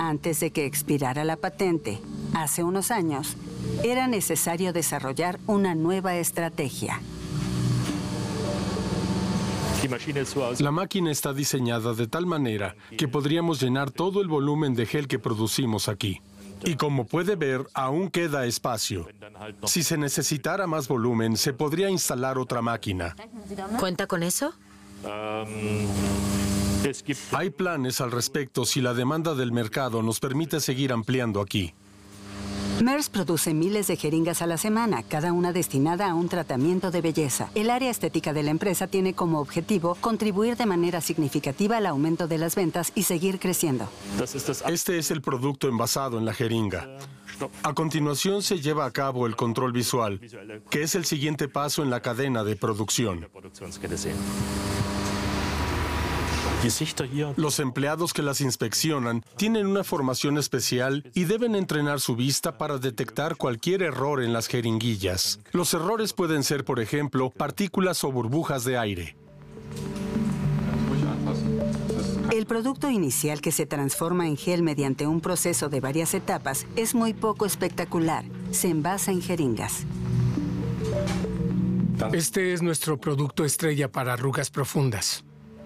Antes de que expirara la patente, hace unos años, era necesario desarrollar una nueva estrategia. La máquina está diseñada de tal manera que podríamos llenar todo el volumen de gel que producimos aquí. Y como puede ver, aún queda espacio. Si se necesitara más volumen, se podría instalar otra máquina. ¿Cuenta con eso? Hay planes al respecto si la demanda del mercado nos permite seguir ampliando aquí. Merz produce miles de jeringas a la semana, cada una destinada a un tratamiento de belleza. El área estética de la empresa tiene como objetivo contribuir de manera significativa al aumento de las ventas y seguir creciendo. Este es el producto envasado en la jeringa. A continuación se lleva a cabo el control visual, que es el siguiente paso en la cadena de producción. Los empleados que las inspeccionan tienen una formación especial y deben entrenar su vista para detectar cualquier error en las jeringuillas. Los errores pueden ser, por ejemplo, partículas o burbujas de aire. El producto inicial, que se transforma en gel mediante un proceso de varias etapas, es muy poco espectacular. Se envasa en jeringas. Este es nuestro producto estrella para arrugas profundas.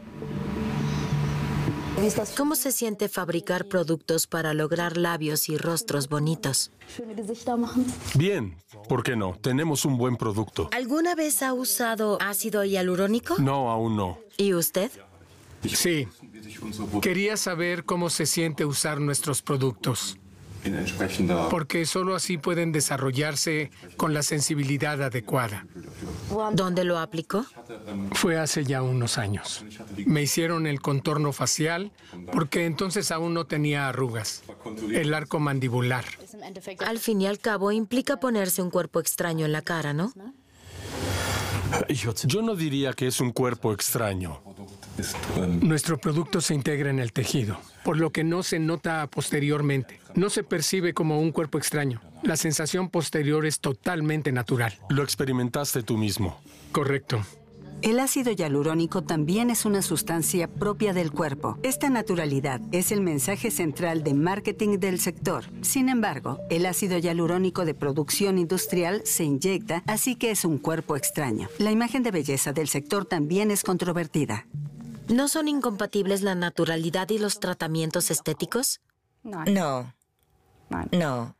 ¿Cómo se siente fabricar productos para lograr labios y rostros bonitos? Bien, ¿por qué no? Tenemos un buen producto. ¿Alguna vez ha usado ácido hialurónico? No, aún no. ¿Y usted? Sí. Quería saber cómo se siente usar nuestros productos, porque solo así pueden desarrollarse con la sensibilidad adecuada. ¿Dónde lo aplicó? Fue hace ya unos años. Me hicieron el contorno facial porque entonces aún no tenía arrugas. El arco mandibular. Al fin y al cabo, implica ponerse un cuerpo extraño en la cara, ¿no? Yo no diría que es un cuerpo extraño. Nuestro producto se integra en el tejido, por lo que no se nota posteriormente. No se percibe como un cuerpo extraño. La sensación posterior es totalmente natural. Lo experimentaste tú mismo. Correcto. El ácido hialurónico también es una sustancia propia del cuerpo. Esta naturalidad es el mensaje central de marketing del sector. Sin embargo, el ácido hialurónico de producción industrial se inyecta, así que es un cuerpo extraño. La imagen de belleza del sector también es controvertida. ¿No son incompatibles la naturalidad y los tratamientos estéticos? No. No.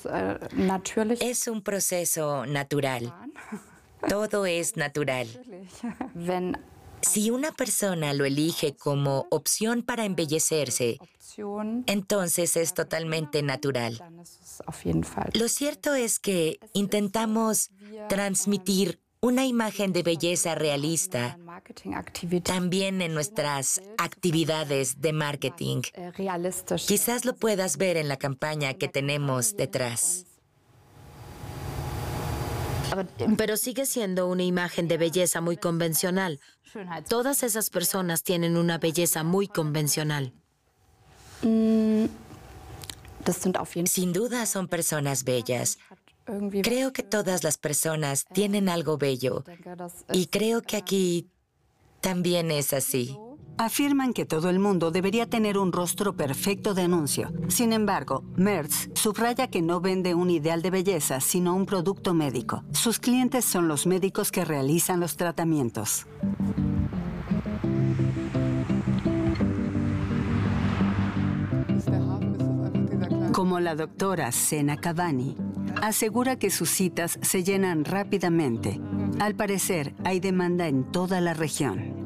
Es un proceso natural. Todo es natural. Si una persona lo elige como opción para embellecerse, entonces es totalmente natural. Lo cierto es que intentamos transmitir una imagen de belleza realista también en nuestras actividades de marketing. Quizás lo puedas ver en la campaña que tenemos detrás. Pero sigue siendo una imagen de belleza muy convencional. Todas esas personas tienen una belleza muy convencional. Sin duda son personas bellas. Creo que todas las personas tienen algo bello. Y creo que aquí también es así. Afirman que todo el mundo debería tener un rostro perfecto de anuncio. Sin embargo, Merz subraya que no vende un ideal de belleza, sino un producto médico. Sus clientes son los médicos que realizan los tratamientos. Como la doctora Sena Cavani, asegura que sus citas se llenan rápidamente. Al parecer, hay demanda en toda la región.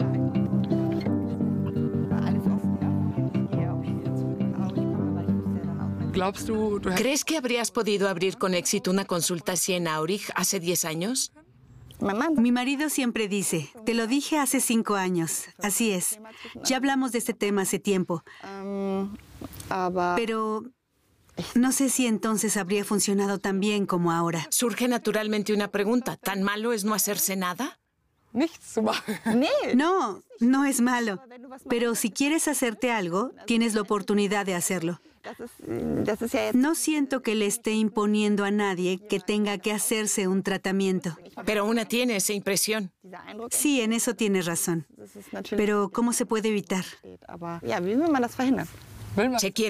¿Crees que habrías podido abrir con éxito una consulta así en Aurich hace 10 años? Mi marido siempre dice, te lo dije hace 5 años. Así es. Ya hablamos de este tema hace tiempo. Pero no sé si entonces habría funcionado tan bien como ahora. Surge naturalmente una pregunta. ¿Tan malo es no hacerse nada? No, no es malo. Pero si quieres hacerte algo, tienes la oportunidad de hacerlo. No siento que le esté imponiendo a nadie que tenga que hacerse un tratamiento. Pero una tiene esa impresión. Sí, en eso tienes razón. Pero ¿cómo se puede evitar? Se quiere